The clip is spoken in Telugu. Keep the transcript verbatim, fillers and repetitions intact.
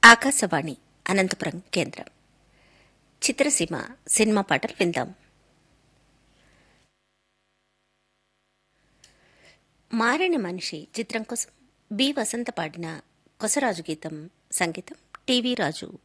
ఆకాశవాణి అనంతపురం కేంద్రం. చిత్రసీమ సినిమా పాటలు విందాం. మారిన మనిషి చిత్రం కోసం బి వసంత పాడిన కొసరాజు గీతం, సంగీతం టీవీ రాజు.